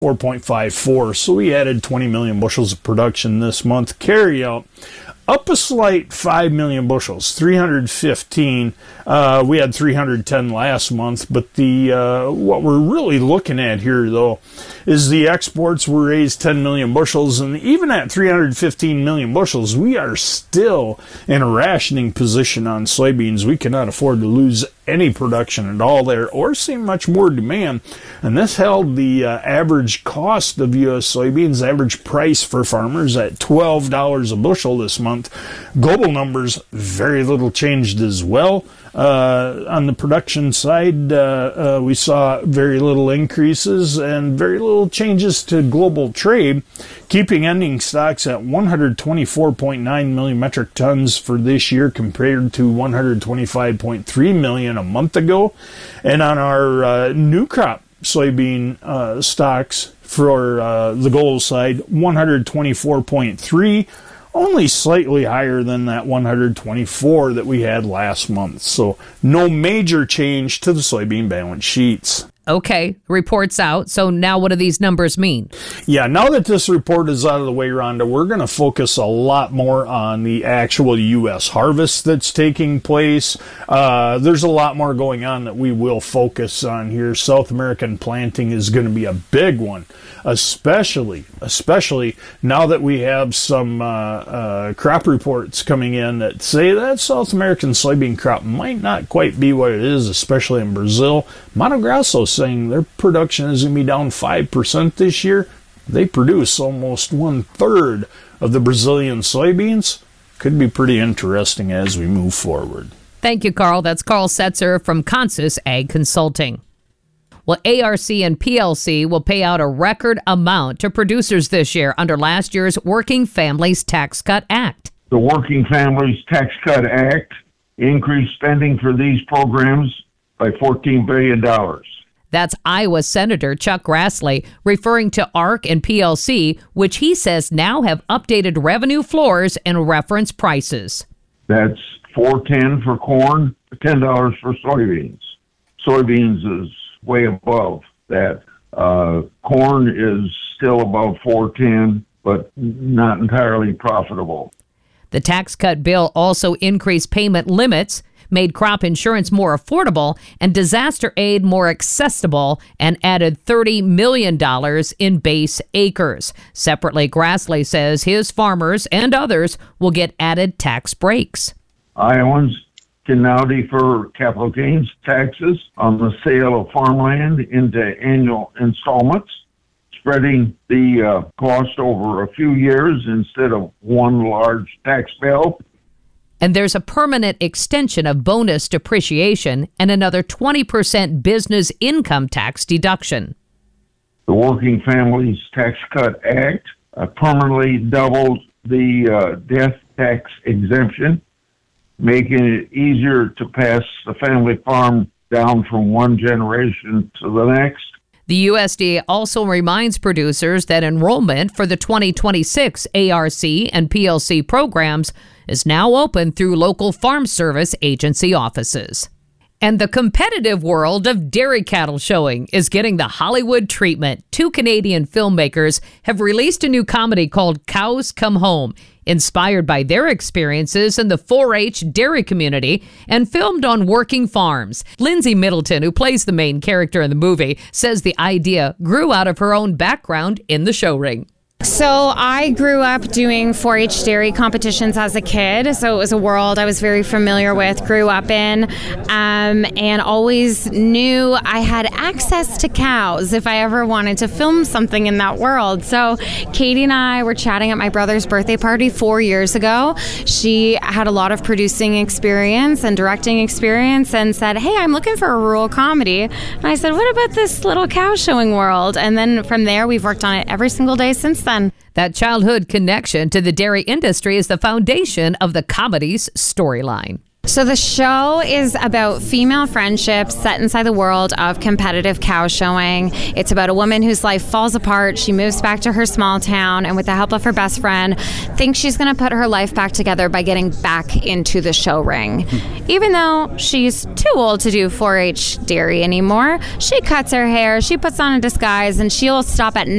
4.54. So we added 20 million bushels of production this month. Carry out up a slight 5 million bushels, 315. We had 310 last month, but the what we're really looking at here, though, is the exports were raised 10 million bushels, and even at 315 million bushels, we are still in a rationing position on soybeans. We cannot afford to lose any production at all there or see much more demand, and this held the average cost of U.S. soybeans, average price for farmers, at $12 a bushel this month. Global numbers, very little changed as well. On the production side, we saw very little increases and very little changes to global trade, keeping ending stocks at 124.9 million metric tons for this year compared to 125.3 million a month ago. And on our new crop soybean stocks for the global side, 124.3, only slightly higher than that 124 that we had last month. So no major change to the soybean balance sheets. Okay, report's out. So now what do these numbers mean? Yeah, now that this report is out of the way, Rhonda, we're going to focus a lot more on the actual U.S. harvest that's taking place. There's a lot more going on that we will focus on here. South American planting is going to be a big one, especially now that we have some crop reports coming in that say that South American soybean crop might not quite be what it is, especially in Brazil. Mato Grosso saying their production is going to be down 5% this year. They produce almost 1/3 of the Brazilian soybeans. Could be pretty interesting as we move forward. Thank you, Carl. That's Carl Setzer from Consus Ag Consulting. Well, ARC and PLC will pay out a record amount to producers this year under last year's Working Families Tax Cut Act. The Working Families Tax Cut Act increased spending for these programs by $14 billion. That's Iowa Senator Chuck Grassley referring to ARC and PLC, which he says now have updated revenue floors and reference prices. That's $4.10 for corn, $10 for soybeans. Soybeans is way above that. Corn is still above $4.10, but not entirely profitable. The tax cut bill also increased payment limits, made crop insurance more affordable, and disaster aid more accessible, and added $30 million in base acres. Separately, Grassley says his farmers and others will get added tax breaks. Iowans can now defer capital gains taxes on the sale of farmland into annual installments, spreading the cost over a few years instead of one large tax bill. And there's a permanent extension of bonus depreciation and another 20% business income tax deduction. The Working Families Tax Cut Act permanently doubled the death tax exemption, making it easier to pass the family farm down from one generation to the next. The USDA also reminds producers that enrollment for the 2026 ARC and PLC programs is now open through local Farm Service Agency offices. And the competitive world of dairy cattle showing is getting the Hollywood treatment. Two Canadian filmmakers have released a new comedy called Cows Come Home, inspired by their experiences in the 4-H dairy community and filmed on working farms. Lindsay Middleton, who plays the main character in the movie, says the idea grew out of her own background in the show ring. So I grew up doing 4-H dairy competitions as a kid, so it was a world I was very familiar with, grew up in, and always knew I had access to cows if I ever wanted to film something in that world. So Katie and I were chatting at my brother's birthday party 4 years ago. She had a lot of producing experience and directing experience and said, "Hey, I'm looking for a rural comedy." And I said, "What about this little cow showing world?" And then from there, we've worked on it every single day since then. That childhood connection to the dairy industry is the foundation of the comedy's storyline. So the show is about female friendships set inside the world of competitive cow showing. It's about a woman whose life falls apart. She moves back to her small town and with the help of her best friend, thinks she's going to put her life back together by getting back into the show ring. Even though she's too old to do 4-H dairy anymore, she cuts her hair, she puts on a disguise, and she'll stop at